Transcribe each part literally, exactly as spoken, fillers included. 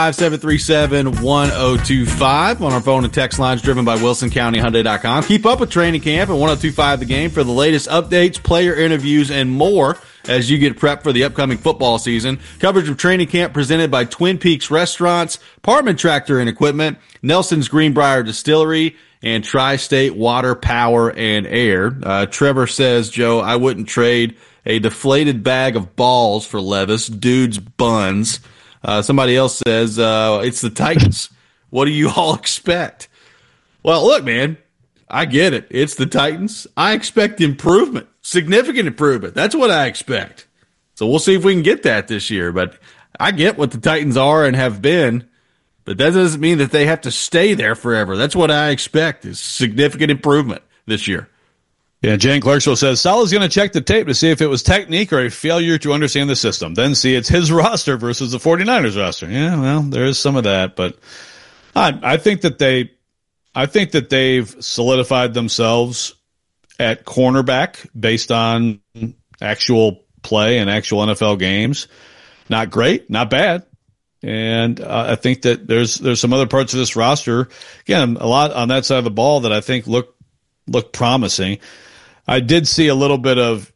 five seven three seven, one oh two five on our phone and text lines driven by Wilson County Hyundai dot com. Keep up with training camp at one oh two five The Game for the latest updates, player interviews, and more as you get prepped for the upcoming football season. Coverage of training camp presented by Twin Peaks Restaurants, Parman Tractor and Equipment, Nelson's Greenbrier Distillery, and Tri-State Water, Power, and Air. Uh, Trevor says, Joe, I wouldn't trade a deflated bag of balls for Levis. Dude's buns. Uh, somebody else says, uh, it's the Titans. What do you all expect? Well, look, man, I get it. It's the Titans. I expect improvement, significant improvement. That's what I expect. So we'll see if we can get that this year. But I get what the Titans are and have been, but that doesn't mean that they have to stay there forever. That's what I expect is significant improvement this year. Yeah, Jane Clarksville says, Salah's going to check the tape to see if it was technique or a failure to understand the system. Then see it's his roster versus the 49ers roster. Yeah, well, there is some of that, but I, I think that they, I think that they've solidified themselves at cornerback based on actual play and actual N F L games. Not great, not bad. And uh, I think that there's there's some other parts of this roster, again, a lot on that side of the ball that I think look look promising. I did see a little bit of,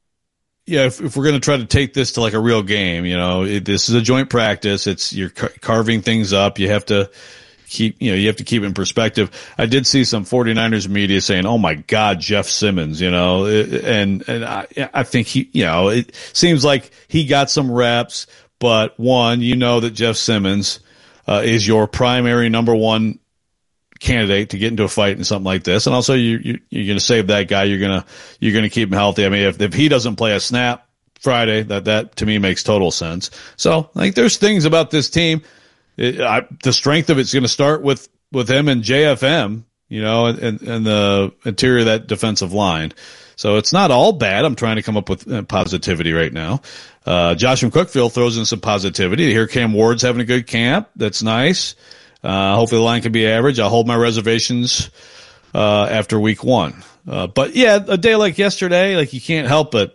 yeah, if, if we're going to try to take this to like a real game, you know, it, this is a joint practice. It's you're car- carving things up. You have to keep, you know, you have to keep it in perspective. I did see some 49ers media saying, "Oh my God, Jeff Simmons," you know, and and I, I think he, you know, it seems like he got some reps, but one, you know, that Jeff Simmons uh, is your primary number one candidate to get into a fight and something like this, and also you, you you're going to save that guy. You're gonna you're gonna keep him healthy. I mean, if if he doesn't play a snap Friday, that that to me makes total sense. So, like, there's things about this team. It, I, the strength of it's going to start with with him and J F M, you know, and and the interior of that defensive line. So it's not all bad. I'm trying to come up with positivity right now. Uh, Josh from Cookville throws in some positivity. Here, Cam Ward's having a good camp. That's nice. Uh, hopefully the line can be average. I'll hold my reservations uh, after week one. Uh, but, yeah, a day like yesterday, like you can't help but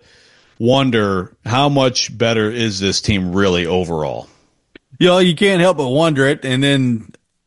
wonder how much better is this team really overall. You know, you can't help but wonder it. And then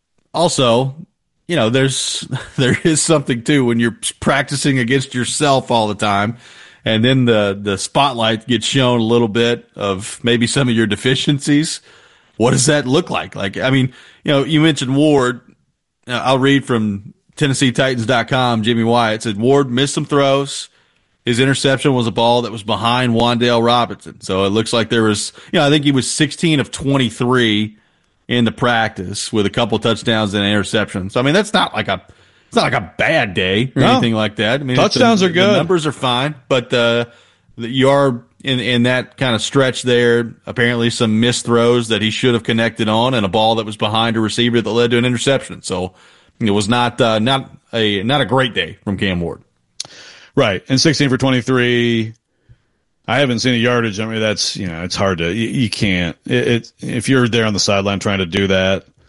also, you know, there's there is something, too, when you're practicing against yourself all the time. And then the, the spotlight gets shown a little bit of maybe some of your deficiencies. What does that look like? Like, I mean, you know, you mentioned Ward. I'll read from Tennessee Titans dot com. Jimmy Wyatt said Ward missed some throws. His interception was a ball that was behind Wan'Dale Robinson. So it looks like there was, you know, I think he was sixteen of twenty-three in the practice with a couple touchdowns and an interception. So, I mean, that's not like a, it's not like a bad day or no. anything like that. I mean, touchdowns the, are good. The numbers are fine, but, uh, you are in, in that kind of stretch there, apparently some missed throws that he should have connected on and a ball that was behind a receiver that led to an interception. So it was not, uh, not a, not a great day from Cam Ward. Right. And sixteen for twenty-three. I haven't seen a yardage. I mean, that's, you know, it's hard to, you, you can't, it, it, if you're there on the sideline trying to do that,